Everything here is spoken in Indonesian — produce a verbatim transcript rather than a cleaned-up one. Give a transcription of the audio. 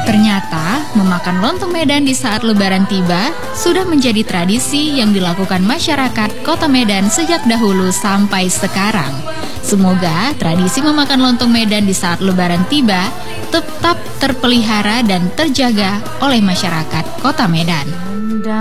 Ternyata, memakan lontong Medan di saat Lebaran tiba sudah menjadi tradisi yang dilakukan masyarakat Kota Medan sejak dahulu sampai sekarang. Semoga tradisi memakan lontong Medan di saat Lebaran tiba tetap terpelihara dan terjaga oleh masyarakat Kota Medan.